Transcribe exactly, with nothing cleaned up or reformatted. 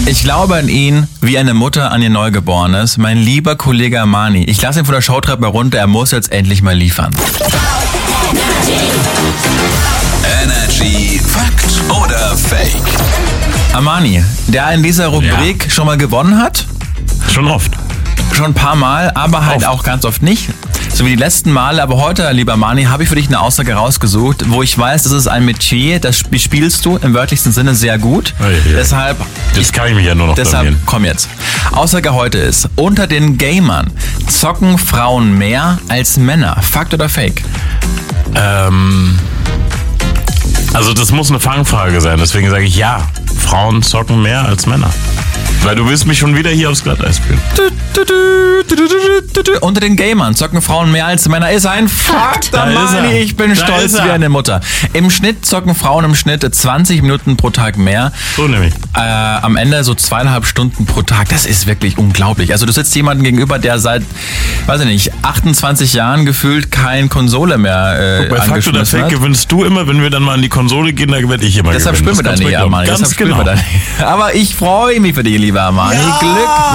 Ich glaube an ihn wie eine Mutter an ihr Neugeborenes. Mein lieber Kollege Armani. Ich lasse ihn von der Showtreppe runter, er muss jetzt endlich mal liefern. Energy Fakt oder Fake? Armani, der in dieser Rubrik ja. schon mal gewonnen hat. Schon oft. Schon ein paar Mal, aber halt oft. auch ganz oft nicht. So wie die letzten Male. Aber heute, lieber Armani, habe ich für dich eine Aussage rausgesucht, wo ich weiß, das ist ein Metier, das spielst du im wörtlichsten Sinne sehr gut. Ja, ja. Deshalb... Das kann ich mich ja nur noch Deshalb, blamieren. komm jetzt. Aussage heute ist, unter den Gamern zocken Frauen mehr als Männer. Fakt oder Fake? Ähm... Also das muss eine Fangfrage sein, deswegen sage ich ja. Frauen zocken mehr als Männer. Weil du willst mich schon wieder hier aufs Glatteis führen. Unter den Gamern zocken Frauen mehr als Männer. Ist ein Fakt, Armani. Ich bin Da stolz ist er. wie eine Mutter. Im Schnitt zocken Frauen im Schnitt zwanzig Minuten pro Tag mehr. So nämlich. Äh, am Ende so zweieinhalb Stunden pro Tag. Das ist wirklich unglaublich. Also du sitzt jemandem gegenüber, der seit, weiß ich nicht, achtundzwanzig Jahren gefühlt kein Konsole mehr äh, Bei Fakt oder angeschmissen Fake hat. gewinnst du immer, wenn wir dann mal an die Konsole gehen, da werde ich immer Deshalb gewinnen. spüren wir Das da kannst du nicht, mir glauben. Armani. Ganz Deshalb spüren genau. wir da nicht. Aber ich freue mich für dich, lieber Armani. Ja. Glück